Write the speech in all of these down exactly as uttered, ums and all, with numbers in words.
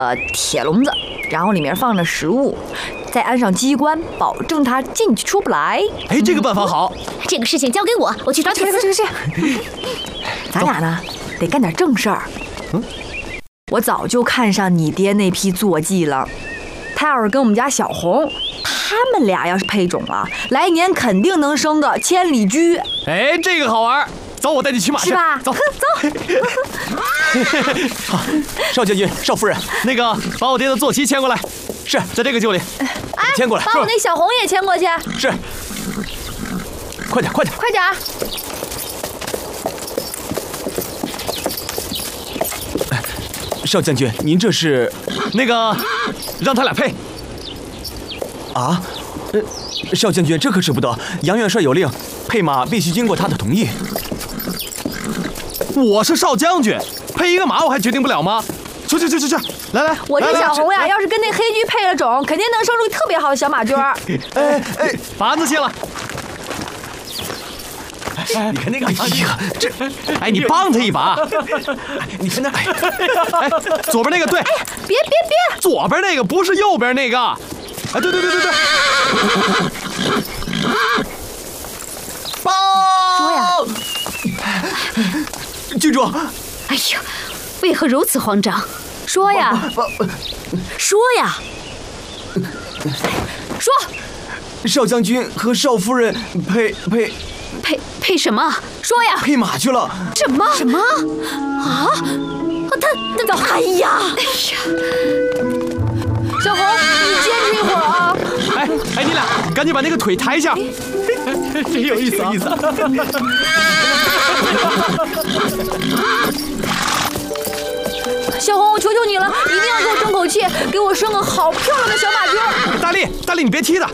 呃铁笼子，然后里面放着食物，再安上机关，保证它进去出不来。 哎，这个办法好。 这个事情交给我，我去找铁丝。 这个这个咱俩呢得干点正事儿。嗯，我早就看上你爹那批坐骑了，他要是跟我们家小红，他们俩要是配种了，来年肯定能生个千里驹。 哎，这个好玩。走，我带你骑马去。 是吧？ 走走。 好，少将军、少夫人， 那个把我爹的坐骑牵过来。 是， 在这个臼里。 哎， 牵过来。 把我那小红也牵过去。 是。快点，快点， 快点！ 少将军，您这是？ 那个，让他俩配。 啊？呃，少将军，这可使不得。杨元帅有令，配马必须经过他的同意。 我是少将军，配一个马我还决定不了吗？去去去去去，来来， 我这小红呀，要是跟那黑驹配了种，肯定能生出特别好的小马驹儿。 哎哎， 把鞍子卸了。 你看那个，哎呀，这， 哎，你帮他一把。 你看那，哎， 哎，左边那个对。 哎呀，别别别， 左边那个不是右边那个。哎，对对对对对。 报！ 说呀。 郡主。 哎呀，为何如此慌张？ 说呀， 说呀， 说。 少将军和少夫人配配配配什么？说呀！ 配马去了。 什么什么？啊？他他哎呀！哎呀！ 小红，你坚持一会儿啊！ 哎哎，你俩赶紧把那个腿抬一下。真有意思啊！ 小红，我求求你了，一定要给我争口气，给我生个好漂亮的小马驹。 大力，大力，你别踢他！啊！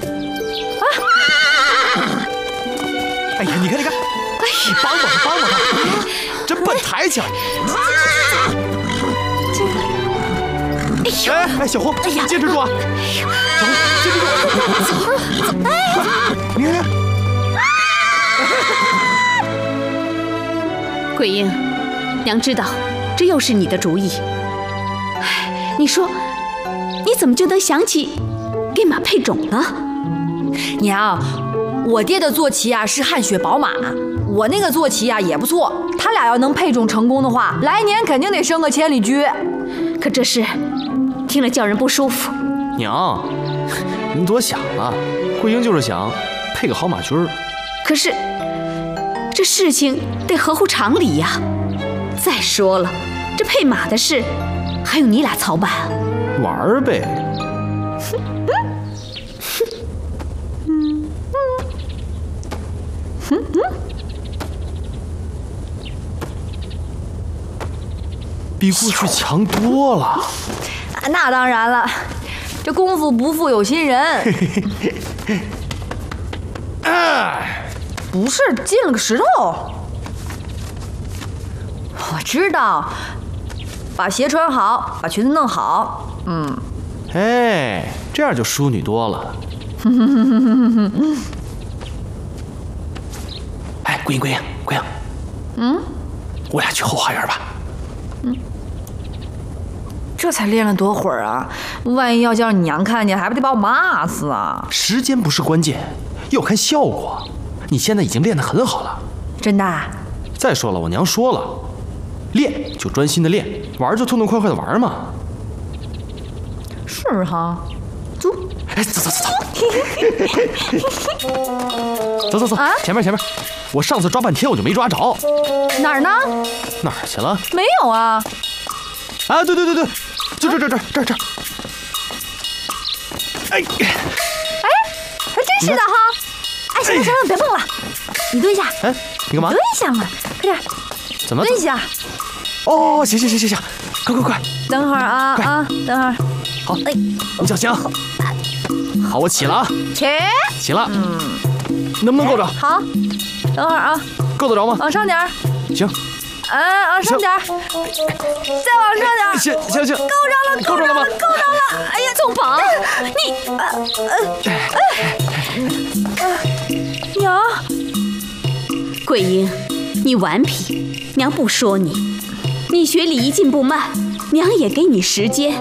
哎呀，你看，你看，哎，你帮帮他，帮帮他，真笨，抬起来！ 哎呦！ 哎哎，小红，哎呀，坚持住啊！小红，坚持住！ 走了，走！哎， 你看看。 桂英，娘知道这又是你的主意。哎，你说，你怎么就能想起给马配种呢？ 娘，我爹的坐骑啊是汗血宝马，我那个坐骑啊也不错，他俩要能配种成功的话，来年肯定得生个千里驹。 可这事听了叫人不舒服。 娘，您多想了，桂英就是想配个好马驹儿。 可是这事情得合乎常理呀。再说了，这配马的事还用你俩操办啊？ 玩儿呗。比过去强多了。 啊，那当然了，这功夫不负有心人。 哎， 不是进了个石头。我知道，把鞋穿好，把裙子弄好。嗯。 哎，这样就淑女多了。哎，桂英，桂英，桂英。 嗯。 我俩去后花园吧。 嗯。这才练了多会儿啊！万一要叫你娘看见，还不得把我骂死啊！ 时间不是关键，要看效果。你现在已经练得很好了。 真的？ 再说了，我娘说了，练就专心的练，玩就痛痛快快的玩嘛。 是哈。走。 哎，走走走走。走走走，啊、前面前面。我上次抓半天我就没抓着。 哪儿呢？ 哪儿去了？ 没有啊。 啊，对对对对，就这这这这这。哎哎， 还真是的哈！哎，行了行了，别蹦了，你蹲下。 哎，你干嘛？ 蹲下嘛，快点。 怎么？ 蹲下。 哦，行行行行行，快快快。 等会儿啊啊，等会儿。 好，哎，你小心啊。好，我起了啊。 起。 起了。嗯。能不能够着？ 好。等会儿啊。 够得着吗？ 往上点。 行。 啊，往上点，再往上点。 行行行， 够着了， 够着了吗？ 够着了。哎呀， 纵宝， 你，娘， 桂英，你顽皮，娘不说你，你学礼仪进步慢， 娘也给你时间。